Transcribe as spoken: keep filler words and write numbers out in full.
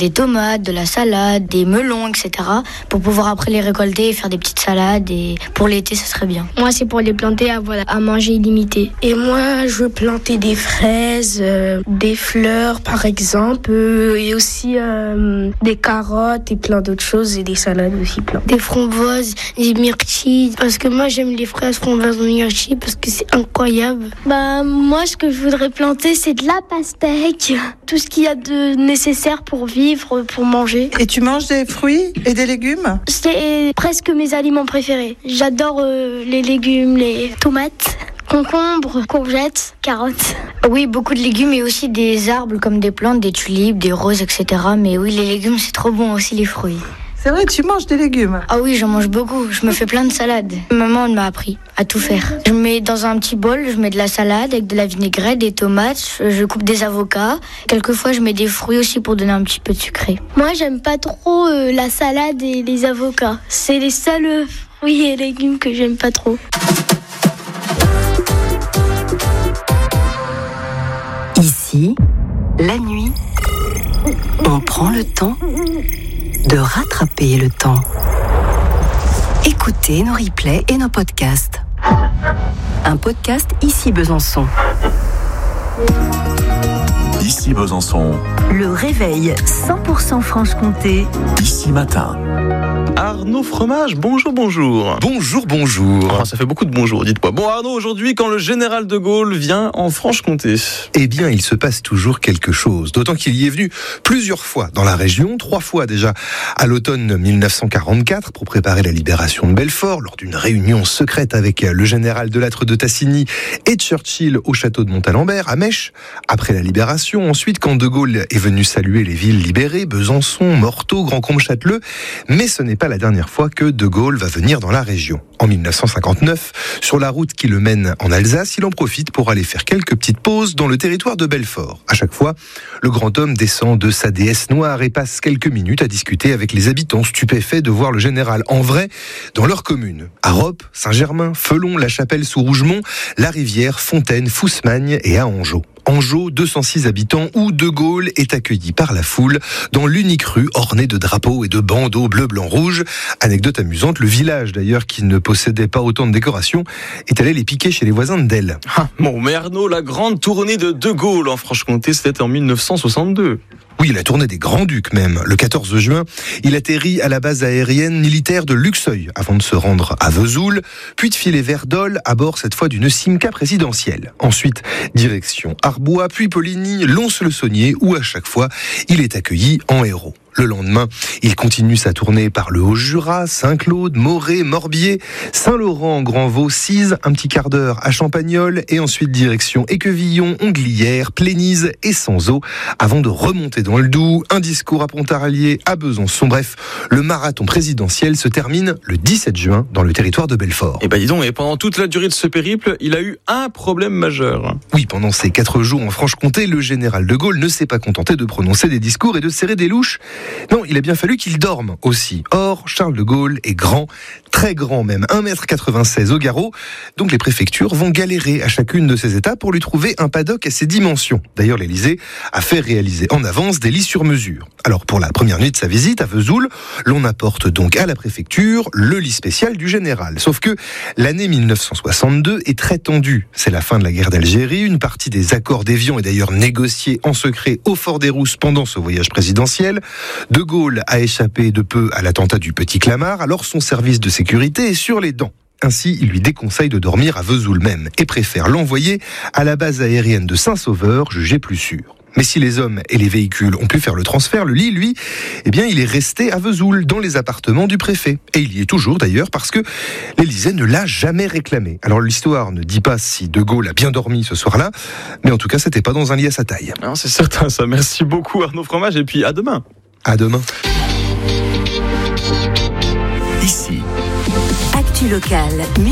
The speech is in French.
des tomates, de la salade, des melons, et cetera. Pour pouvoir après les récolter et faire des petites salades. Et pour l'été, ça serait bien. Moi, c'est pour les planter à, voilà, à manger illimité. Et moi, je veux planter des fraises, euh, des fleurs par exemple, euh, et aussi euh, des carottes et plein d'autres choses, et des salades aussi plein. Des framboises, des myrtilles, parce que moi j'aime les fraises, framboises, myrtilles, parce que c'est incroyable. Bah moi, ce que je voudrais planter, c'est de la pastèque, tout ce qu'il y a de nécessaire pour vivre, pour manger. Et tu manges des fruits et des légumes ? C'est presque mes aliments préférés. J'adore euh, les légumes, les tomates, concombres, courgettes, carottes. Oui, beaucoup de légumes et aussi des arbres comme des plantes, des tulipes, des roses, et cetera. Mais oui, les légumes, c'est trop bon aussi, les fruits. C'est vrai, tu manges des légumes ? Ah oui, j'en mange beaucoup. Je me fais plein de salades. Maman, elle m'a appris à tout faire. Je mets dans un petit bol, je mets de la salade avec de la vinaigrette, des tomates, je coupe des avocats. Quelquefois, je mets des fruits aussi pour donner un petit peu de sucré. Moi, j'aime pas trop euh, la salade et les avocats. C'est les seuls euh, fruits et légumes que j'aime pas trop. Ici, la nuit, on prend le temps de rattraper le temps. Écoutez nos replays et nos podcasts. Un podcast Ici Besançon. Ici Besançon. Le réveil cent pour cent Franche-Comté. Ici matin. Arnaud Fromage, bonjour, bonjour. Bonjour, bonjour. Oh, ça fait beaucoup de bonjour, dites-moi. Bon Arnaud, aujourd'hui, quand le général de Gaulle vient en Franche-Comté. Eh bien, il se passe toujours quelque chose. D'autant qu'il y est venu plusieurs fois dans la région, trois fois déjà à l'automne mille neuf cent quarante-quatre pour préparer la libération de Belfort, lors d'une réunion secrète avec le général de Lattre de Tassigny et Churchill au château de Montalembert, à Mèche. Après la libération, ensuite, quand de Gaulle est venu saluer les villes libérées, Besançon, Morteau, Grand-Combe-Châteleux, mais ce n'est pas la dernière fois que de Gaulle va venir dans la région. En mille neuf cent cinquante-neuf, sur la route qui le mène en Alsace, il en profite pour aller faire quelques petites pauses dans le territoire de Belfort. À chaque fois, le grand homme descend de sa déesse noire et passe quelques minutes à discuter avec les habitants stupéfaits de voir le général en vrai dans leur commune. À Roppe, Saint-Germain, Felon, La Chapelle sous Rougemont, La Rivière, Fontaine, Fousmagne et à Angeau. Angeau, deux cent six habitants, où de Gaulle est accueilli par la foule dans l'unique rue ornée de drapeaux et de bandeaux bleu, blanc, rouge. Anecdote amusante, le village d'ailleurs qui ne possédait pas autant de décorations est allé les piquer chez les voisins de Delle. Ah, bon, mais Arnaud, la grande tournée de de Gaulle en Franche-Comté, c'était en mille neuf cent soixante-deux. Oui, la tournée des Grands-Ducs même. Le quatorze juin, il atterrit à la base aérienne militaire de Luxeuil avant de se rendre à Vesoul, puis de filer vers Dole à bord cette fois d'une Simca présidentielle. Ensuite, direction Arbois, puis Poligny, Lons-le-Saunier, où à chaque fois, il est accueilli en héros. Le lendemain, il continue sa tournée par le Haut-Jura, Saint-Claude, Morée, Morbier, Saint-Laurent, Grand-Vaux, Cise, un petit quart d'heure à Champagnole et ensuite direction Équevillon, Onglières, Plénise et Sanzot avant de remonter dans le Doubs, un discours à Pontarlier, à Besançon. Bref, le marathon présidentiel se termine le dix-sept juin dans le territoire de Belfort. Et ben dis donc, et pendant toute la durée de ce périple, il a eu un problème majeur. Oui, pendant ces quatre jours en Franche-Comté, le général de Gaulle ne s'est pas contenté de prononcer des discours et de serrer des louches. Non, il a bien fallu qu'il dorme aussi. Or, Charles de Gaulle est grand, très grand même, un mètre quatre-vingt-seize au garrot. Donc les préfectures vont galérer à chacune de ces étapes pour lui trouver un paddock à ses dimensions. D'ailleurs, l'Élysée a fait réaliser en avance des lits sur mesure. Alors pour la première nuit de sa visite à Vesoul, l'on apporte donc à la préfecture le lit spécial du général. Sauf que l'année mille neuf cent soixante-deux est très tendue. C'est la fin de la guerre d'Algérie. Une partie des accords d'Évian est d'ailleurs négociée en secret au Fort des Rousses pendant ce voyage présidentiel. De Gaulle a échappé de peu à l'attentat du Petit Clamart, alors son service de sécurité est sur les dents. Ainsi, il lui déconseille de dormir à Vesoul même et préfère l'envoyer à la base aérienne de Saint-Sauveur, jugée plus sûre. Mais si les hommes et les véhicules ont pu faire le transfert, le lit, lui, eh bien, il est resté à Vesoul, dans les appartements du préfet. Et il y est toujours, d'ailleurs, parce que l'Élysée ne l'a jamais réclamé. Alors, l'histoire ne dit pas si De Gaulle a bien dormi ce soir-là, mais en tout cas, c'était pas dans un lit à sa taille. Non, c'est certain, ça. Merci beaucoup, Arnaud Fromage, et puis à demain. À demain. Ici. Actu locale.